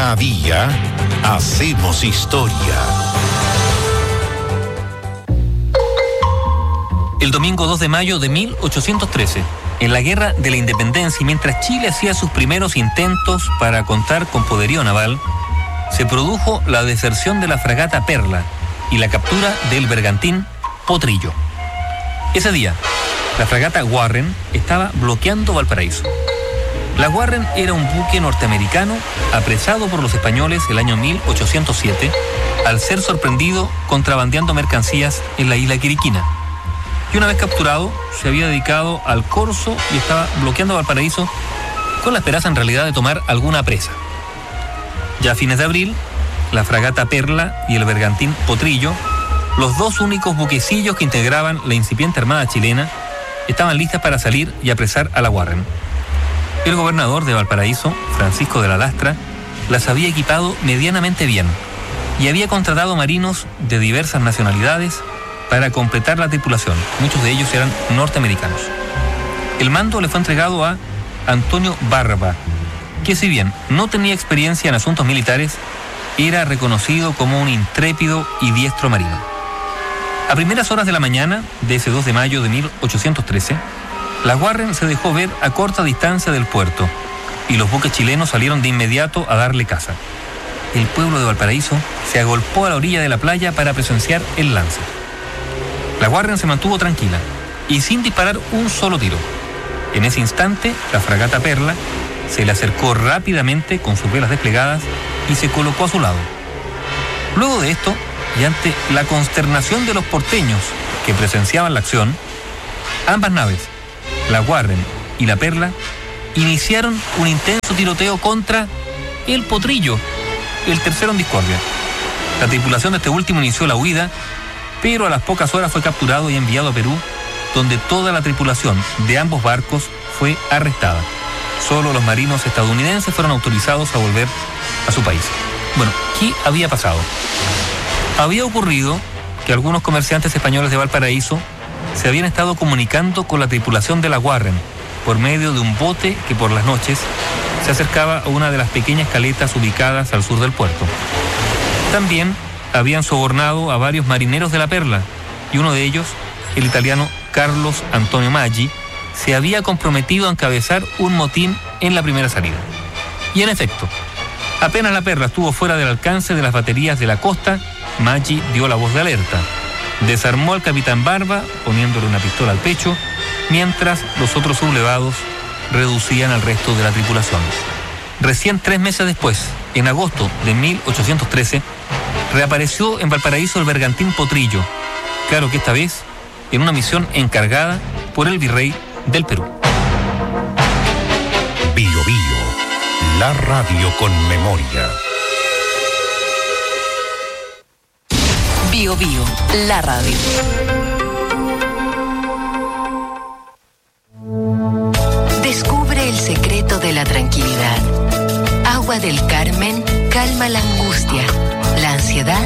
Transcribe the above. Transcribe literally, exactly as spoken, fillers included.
Día a día hacemos historia. El domingo dos de mayo de mil ochocientos trece, en la Guerra de la Independencia y mientras Chile hacía sus primeros intentos para contar con poderío naval, se produjo la deserción de la fragata Perla y la captura del bergantín Potrillo. Ese día, la fragata Warren estaba bloqueando Valparaíso. La Warren era un buque norteamericano apresado por los españoles el año mil ochocientos siete al ser sorprendido contrabandeando mercancías en la isla Quiriquina. Y una vez capturado, se había dedicado al corso y estaba bloqueando Valparaíso con la esperanza en realidad de tomar alguna presa. Ya a fines de abril, la fragata Perla y el bergantín Potrillo, los dos únicos buquecillos que integraban la incipiente armada chilena, estaban listas para salir y apresar a la Warren. El gobernador de Valparaíso, Francisco de la Lastra, las había equipado medianamente bien y había contratado marinos de diversas nacionalidades para completar la tripulación. Muchos de ellos eran norteamericanos. El mando le fue entregado a Antonio Barba, que si bien no tenía experiencia en asuntos militares, era reconocido como un intrépido y diestro marino. A primeras horas de la mañana de ese dos de mayo de mil ochocientos trece, la Warren se dejó ver a corta distancia del puerto y los buques chilenos salieron de inmediato a darle caza. El pueblo de Valparaíso se agolpó a la orilla de la playa para presenciar el lance. La Warren se mantuvo tranquila y sin disparar un solo tiro. En ese instante, la fragata Perla se le acercó rápidamente con sus velas desplegadas y se colocó a su lado. Luego de esto, y ante la consternación de los porteños que presenciaban la acción, ambas naves, la Warren y la Perla, iniciaron un intenso tiroteo contra el Potrillo, el tercero en discordia. La tripulación de este último inició la huida, pero a las pocas horas fue capturado y enviado a Perú, donde toda la tripulación de ambos barcos fue arrestada. Solo los marinos estadounidenses fueron autorizados a volver a su país. Bueno, ¿qué había pasado? Había ocurrido que algunos comerciantes españoles de Valparaíso se habían estado comunicando con la tripulación de la Warren por medio de un bote que por las noches se acercaba a una de las pequeñas caletas ubicadas al sur del puerto. También habían sobornado a varios marineros de la Perla y uno de ellos, el italiano Carlos Antonio Maggi, se había comprometido a encabezar un motín en la primera salida. Y en efecto, apenas la Perla estuvo fuera del alcance de las baterías de la costa, Maggi dio la voz de alerta. Desarmó al capitán Barba, poniéndole una pistola al pecho, mientras los otros sublevados reducían al resto de la tripulación. Recién tres meses después, en agosto de mil ochocientos trece, reapareció en Valparaíso el bergantín Potrillo, claro que esta vez en una misión encargada por el virrey del Perú. Bio Bio, la radio con memoria. Bio Bio, la radio. Descubre el secreto de la tranquilidad. Agua del Carmen calma la angustia, la ansiedad